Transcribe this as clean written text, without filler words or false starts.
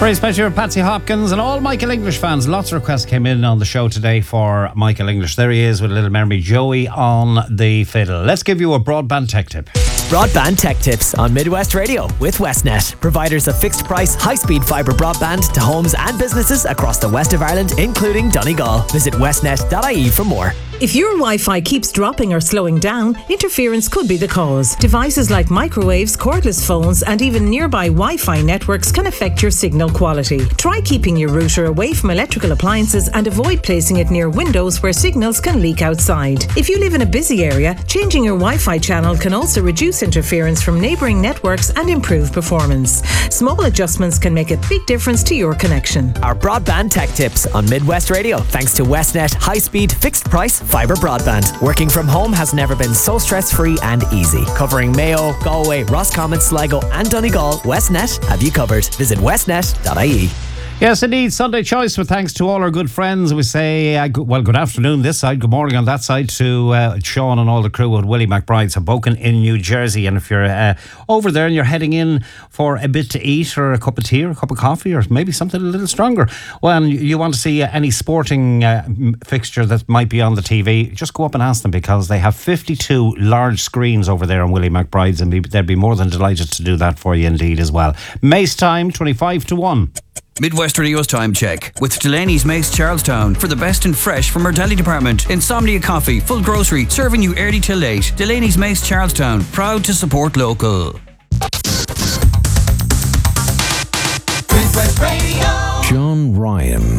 Very special for Patsy Hopkins and all Michael English fans. Lots of requests came in on the show today for Michael English. There he is with a little memory. Joey on the fiddle. Let's give you a broadband tech tip. Broadband tech tips on Midwest Radio with Westnet, providers of fixed price, high-speed fibre broadband to homes and businesses across the west of Ireland, including Donegal. Visit westnet.ie for more. If your Wi-Fi keeps dropping or slowing down, interference could be the cause. Devices like microwaves, cordless phones, and even nearby Wi-Fi networks can affect your signal quality. Try keeping your router away from electrical appliances and avoid placing it near windows where signals can leak outside. If you live in a busy area, changing your Wi-Fi channel can also reduce interference from neighbouring networks and improve performance. Small adjustments can make a big difference to your connection. Our broadband tech tips on Midwest Radio, thanks to Westnet high-speed, fixed-price fibre broadband. Working from home has never been so stress-free and easy. Covering Mayo, Galway, Roscommon, Sligo and Donegal, Westnet have you covered. Visit westnet.ie. Yes, indeed. Sunday Choice with thanks to all our good friends. We say, good afternoon this side, good morning on that side to Sean and all the crew at Willie McBride's Hoboken in New Jersey. And if you're over there and you're heading in for a bit to eat or a cup of tea or a cup of coffee or maybe something a little stronger, well, and you want to see any sporting fixture that might be on the TV, just go up and ask them, because they have 52 large screens over there on Willie McBride's, and they'd be more than delighted to do that for you indeed as well. Mace time, 25 to 1. Midwest Radio's time check with Delaney's Mace Charlestown for the best and fresh from our deli department. Insomnia Coffee, full grocery, serving you early till late. Delaney's Mace Charlestown, proud to support local. Midwest Radio. John Ryan.